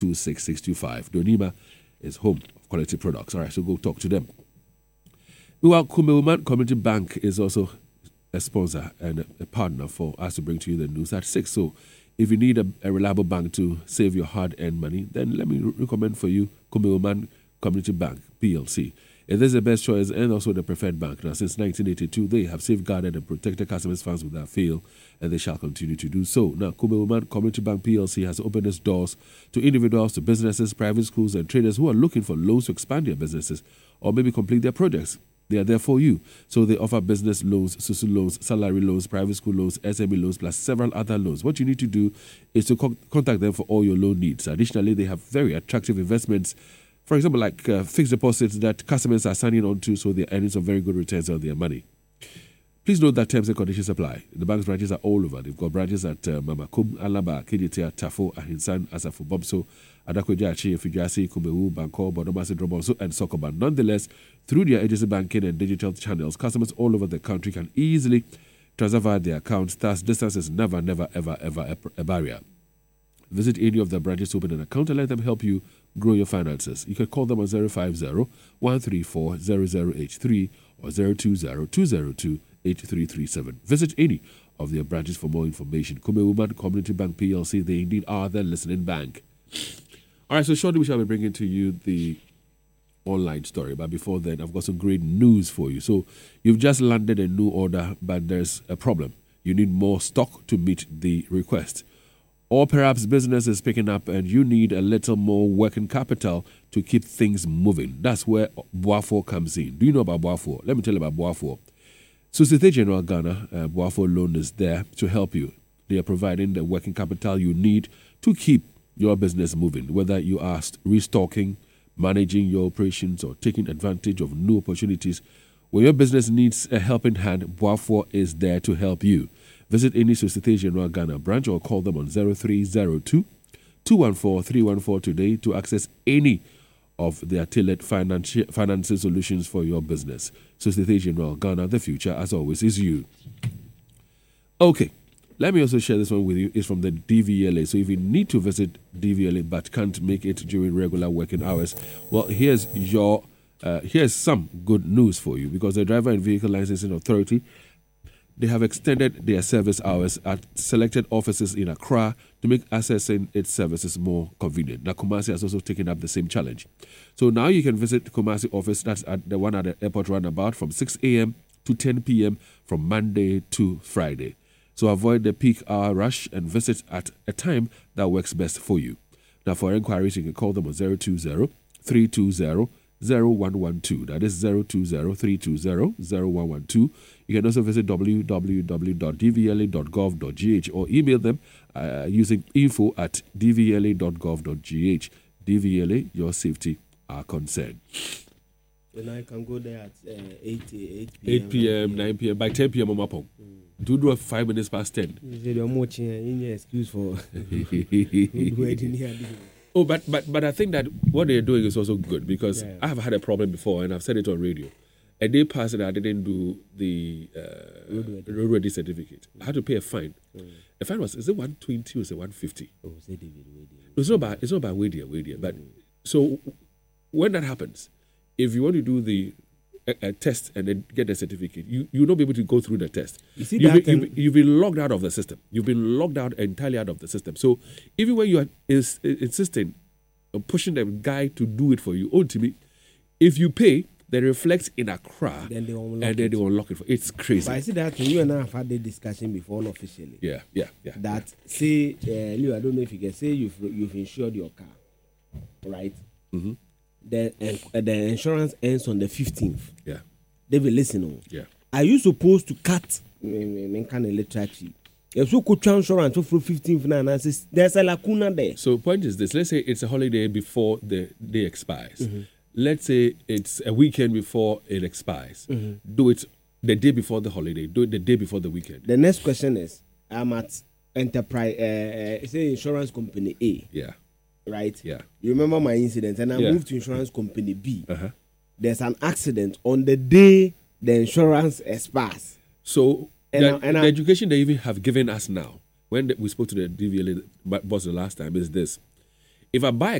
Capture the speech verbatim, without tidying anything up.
two six six two five. Donima is home of quality products. All right, so go talk to them. Meanwhile, Kumewoman Community Bank is also a sponsor and a partner for us to bring to you the news at six. So if you need a, a reliable bank to save your hard-earned money, then let me recommend for you Kumewoman Community Bank, P L C. It is the best choice and also the preferred bank. Now, since nineteen eighty-two, they have safeguarded and protected customers' funds without fail, and they shall continue to do so. Now, Kumewoman Community Bank P L C has opened its doors to individuals, to businesses, private schools, and traders who are looking for loans to expand their businesses or maybe complete their projects. They are there for you. So they offer business loans, Susu loans, salary loans, private school loans, S M E loans, plus several other loans. What you need to do is to co- contact them for all your loan needs. Additionally, they have very attractive investments. For example, like uh, fixed deposits that customers are signing on to, so they're earning some very good returns on their money. Please note that terms and conditions apply. The bank's branches are all over. They've got branches at uh, Mamakum, Alaba, Kiditia, Tafo, Ahinsan, Asafo, Bomso, Adakoja, Achi, Fijasi, Kumewu, Banko, Bodomasi, Drobonso, and Sokoban. Nonetheless, through their agency banking and digital channels, customers all over the country can easily transfer via their accounts. Thus, distance is never, never, ever, ever a, a barrier. Visit any of their branches to open an account and let them help you grow your finances. You can call them on zero five zero, one three four, zero zero eight three or zero two zero, two zero two, eight three three seven. Visit any of their branches for more information. Kumewoman Community Bank P L C, they indeed are the listening bank. All right, so shortly we shall be bringing to you the online story. But before then, I've got some great news for you. So you've just landed a new order, but there's a problem. You need more stock to meet the request. Or perhaps business is picking up and you need a little more working capital to keep things moving. That's where Boafo comes in. Do you know about Boafo? Let me tell you about Boafo. Societe Generale Ghana, uh, Boafo Loan is there to help you. They are providing the working capital you need to keep your business moving, whether you are restocking, managing your operations, or taking advantage of new opportunities. When your business needs a helping hand, Boafo is there to help you. Visit any Societe Generale Ghana branch or call them on zero three zero two, two one four, three one four today to access any of their tailored financi- financing solutions for your business. Societe Generale Ghana, the future, as always, is you. Okay, let me also share this one with you. It's from the D V L A. So if you need to visit D V L A but can't make it during regular working hours, well, here's your uh, here's some good news for you, because the Driver and Vehicle Licensing Authority, they have extended their service hours at selected offices in Accra to make accessing its services more convenient. Now, Kumasi has also taken up the same challenge. So now you can visit Kumasi office, that's at the one at the airport roundabout, from six a.m. to ten p.m. from Monday to Friday. So avoid the peak hour rush and visit at a time that works best for you. Now, for inquiries, you can call them on zero two zero, three two zero, zero one one two. That is zero two zero, three two zero, zero one one two. You can also visit w w w dot d v l a dot gov dot g h or email them uh, using info at d v l a dot gov dot g h. D V L A, your safety, our concern. Then I can go there at uh, eight p.m. eight p.m., nine p.m. By ten p.m. I'm up on. Do do it five minutes past ten. You said you're watching any excuse for wedding here. Oh, but, but but I think that what they're doing is also good, because Yeah. I have had a problem before, and I've said it on radio. A day passed and I didn't do the uh, roadworthy certificate. I had to pay a fine. Mm. The fine was, is it one twenty or is it one fifty? Oh, say David, David. It's not about, it's not about Wadia, Wadia. But so when that happens, if you want to do the a, a test and then get the certificate, you, you'll not be able to go through the test. You see you've, that been, you've, you've been logged out of the system. You've been logged out entirely out of the system. So even when you are is, insisting on pushing the guy to do it for you, ultimately, if you pay, they reflect in Accra, Then they unlock and then it. they will unlock it. For, it's crazy. But I see that you and I have had the discussion before unofficially. Yeah, yeah, yeah. That say, uh, Leo, I don't know if you can say you've you've insured your car, right? Mm-hmm. The uh, the insurance ends on the fifteenth. Yeah, They will listen on. yeah. Are you supposed to cut? Men kind of literature. If you could insurance for fifteenth now, there's a lacuna there. So point is this: let's say it's a holiday before the day expires. Mm-hmm. Let's say it's a weekend before it expires. Mm-hmm. Do it the day before the holiday. Do it the day before the weekend. The next question is: I'm at enterprise, uh, uh, say insurance company A, Yeah, right? yeah. You remember my incident, and I Yeah. moved to insurance company B. Uh-huh. There's an accident on the day the insurance expires. So And the, I- and the I- education they even have given us now, when the, we spoke to the D V L A boss the last time, is this: if I buy